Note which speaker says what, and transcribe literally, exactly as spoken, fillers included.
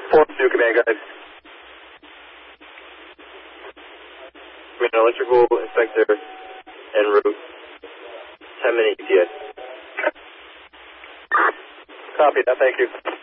Speaker 1: four two command, guys. Command electrical inspector en route. ten minute E T A. Copy that, thank you.